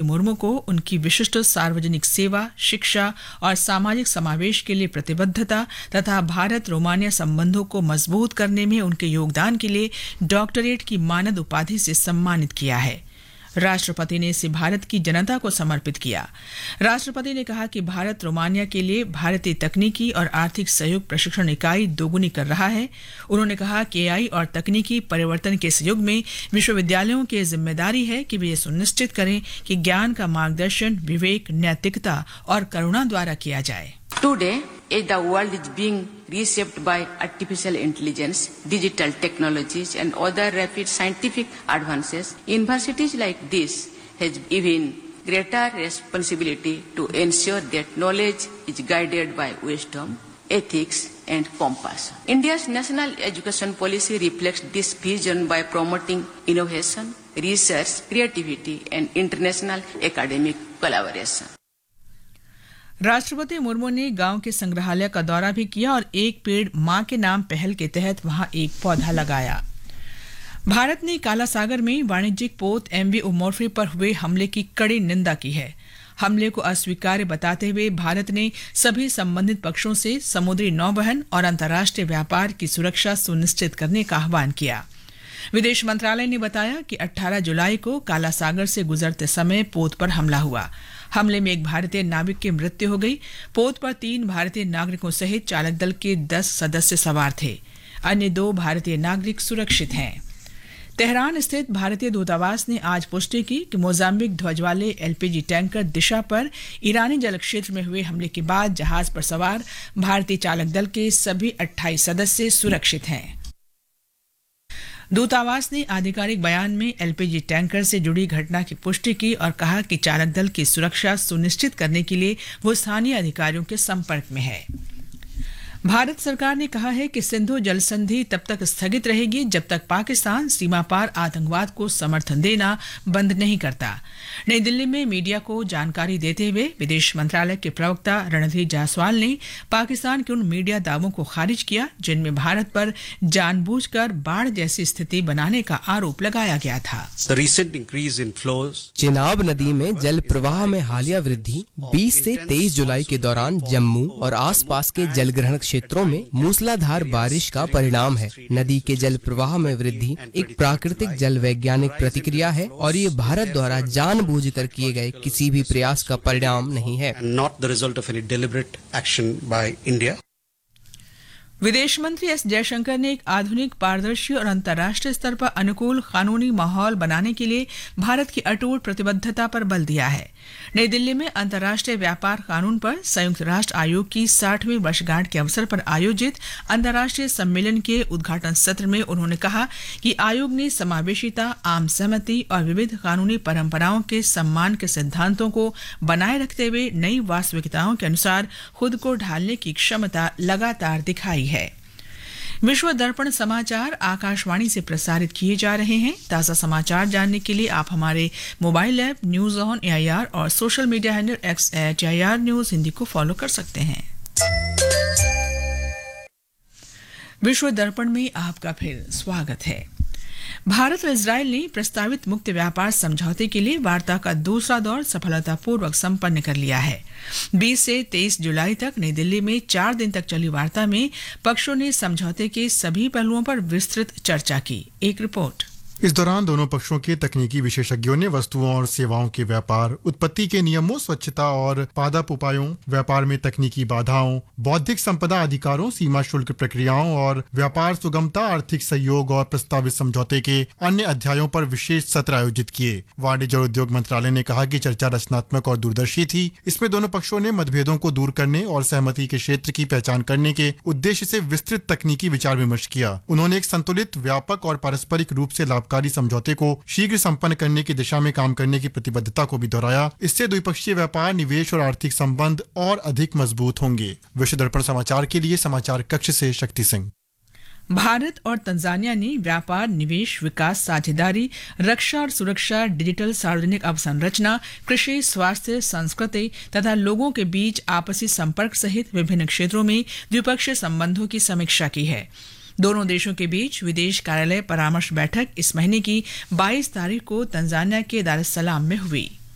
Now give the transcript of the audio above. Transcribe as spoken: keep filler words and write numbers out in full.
मुर्मू को उनकी विशिष्ट सार्वजनिक सेवा, शिक्षा और सामाजिक समावेश के लिए प्रतिबद्धता तथा भारत रोमानिया संबंधों को मजबूत करने में उनके योगदान के लिए डॉक्टरेट की मानद उपाधि से सम्मानित किया है। राष्ट्रपति ने इसे भारत की जनता को समर्पित किया। राष्ट्रपति ने कहा कि भारत रोमानिया के लिए भारतीय तकनीकी और आर्थिक सहयोग प्रशिक्षण इकाई दोगुनी कर रहा है। उन्होंने कहा कि एआई और तकनीकी परिवर्तन के इस युग में विश्वविद्यालयों की जिम्मेदारी है कि वे ये सुनिश्चित करें कि ज्ञान का मार्गदर्शन विवेक, नैतिकता और करुणा द्वारा किया जाए। Today, as the world is being reshaped by artificial intelligence, digital technologies, and other rapid scientific advances, universities like this has even greater responsibility to ensure that knowledge is guided by wisdom, ethics, and compassion. India's national education policy reflects this vision by promoting innovation, research, creativity, and international academic collaboration. राष्ट्रपति मुर्मू ने गांव के संग्रहालय का दौरा भी किया और एक पेड़ मां के नाम पहल के तहत वहां एक पौधा लगाया। भारत ने काला सागर में वाणिज्यिक पोत एमवी उमोर्फी पर हुए हमले की कड़ी निंदा की है। हमले को अस्वीकार्य बताते हुए भारत ने सभी संबंधित पक्षों से समुद्री नौवहन और अंतर्राष्ट्रीय व्यापार की सुरक्षा सुनिश्चित करने का आह्वान किया। विदेश मंत्रालय ने बताया कि अठारह जुलाई को काला सागर से गुजरते समय पोत पर हमला हुआ। हमले में एक भारतीय नाविक की मृत्यु हो गई। पोत पर तीन भारतीय नागरिकों सहित चालक दल के दस सदस्य सवार थे। अन्य दो भारतीय नागरिक सुरक्षित हैं। तेहरान स्थित भारतीय दूतावास ने आज पुष्टि की कि मोजाम्बिक ध्वज वाले एलपीजी टैंकर दिशा पर ईरानी जल क्षेत्र में हुए हमले के बाद जहाज पर सवार भारतीय चालक दल के सभी अट्ठाईस सदस्य सुरक्षित हैं। दूतावास ने आधिकारिक बयान में एलपीजी टैंकर से जुड़ी घटना की पुष्टि की और कहा कि चालक दल की सुरक्षा सुनिश्चित करने के लिए वो स्थानीय अधिकारियों के संपर्क में है। भारत सरकार ने कहा है कि सिंधु जल संधि तब तक स्थगित रहेगी जब तक पाकिस्तान सीमा पार आतंकवाद को समर्थन देना बंद नहीं करता। नई दिल्ली में मीडिया को जानकारी देते हुए विदेश मंत्रालय के प्रवक्ता रणधीर जायसवाल ने पाकिस्तान के उन मीडिया दावों को खारिज किया जिनमें भारत पर जानबूझकर बाढ़ जैसी स्थिति बनाने का आरोप लगाया गया था। चिनाब नदी में जल प्रवाह में हालिया वृद्धि बीस से तेईस जुलाई के दौरान जम्मू और आसपास के जलग्रहण क्षेत्रों में मूसलाधार बारिश का परिणाम है। नदी के जल प्रवाह में वृद्धि एक प्राकृतिक जल वैज्ञानिक प्रतिक्रिया है और ये भारत द्वारा जानबूझकर किए गए किसी भी प्रयास का परिणाम नहीं है। विदेश मंत्री एस जयशंकर ने एक आधुनिक, पारदर्शी और अंतर्राष्ट्रीय स्तर पर अनुकूल कानूनी माहौल बनाने के लिए भारत की अटूट प्रतिबद्धता पर बल दिया है। नई दिल्ली में अंतर्राष्ट्रीय व्यापार कानून पर संयुक्त राष्ट्र आयोग की साठवीं वर्षगांठ के अवसर पर आयोजित अंतर्राष्ट्रीय सम्मेलन के उद्घाटन सत्र में उन्होंने कहा कि आयोग ने समावेशिता, आम सहमति और विविध कानूनी परंपराओं के सम्मान के सिद्धांतों को बनाए रखते हुए नई वास्तविकताओं के अनुसार खुद को ढालने की क्षमता लगातार दिखाई है। विश्व दर्पण समाचार आकाशवाणी से प्रसारित किए जा रहे हैं। ताज़ा समाचार जानने के लिए आप हमारे mobile app news on AIR और social media handle x eight AIR news Hindi को फॉलो कर सकते हैं। विश्व दर्पण में आपका फिर स्वागत है। भारत और इजरायल ने प्रस्तावित मुक्त व्यापार समझौते के लिए वार्ता का दूसरा दौर सफलतापूर्वक संपन्न कर लिया है। बीस से तेईस जुलाई तक नई दिल्ली में चार दिन तक चली वार्ता में पक्षों ने समझौते के सभी पहलुओं पर विस्तृत चर्चा की। एक रिपोर्ट। इस दौरान दोनों पक्षों के तकनीकी विशेषज्ञों ने वस्तुओं और सेवाओं के व्यापार, उत्पत्ति के नियमों, स्वच्छता और पादप उपायों, व्यापार में तकनीकी बाधाओं, बौद्धिक संपदा अधिकारों, सीमा शुल्क प्रक्रियाओं और व्यापार सुगमता, आर्थिक सहयोग और प्रस्तावित समझौते के अन्य अध्यायों पर विशेष सत्र आयोजित किए। वाणिज्य और उद्योग मंत्रालय ने कहा कि चर्चा रचनात्मक और दूरदर्शी थी। इसमें दोनों पक्षों ने मतभेदों को दूर करने और सहमति के क्षेत्र की पहचान करने के उद्देश्य से विस्तृत तकनीकी विचार विमर्श किया। उन्होंने एक संतुलित, व्यापक और पारस्परिक रूप से लाभकारी समझौते को शीघ्र संपन्न करने की दिशा में काम करने की प्रतिबद्धता को भी दोहराया। इससे द्विपक्षीय व्यापार, निवेश और आर्थिक संबंध और अधिक मजबूत होंगे। विश्व दर्पण समाचार के लिए समाचार कक्ष से शक्ति सिंह। भारत और तंजानिया ने व्यापार, निवेश, विकास, साझेदारी, रक्षा और सुरक्षा, डिजिटल सार्वजनिक अवसंरचना, कृषि, स्वास्थ्य, संस्कृति तथा लोगों के बीच आपसी संपर्क सहित विभिन्न क्षेत्रों में द्विपक्षीय संबंधों की समीक्षा की है। दोनों देशों के बीच विदेश कार्यालय परामर्श बैठक इस महीने की बाईस तारीख को तंजानिया के दार एस सलाम में हुई।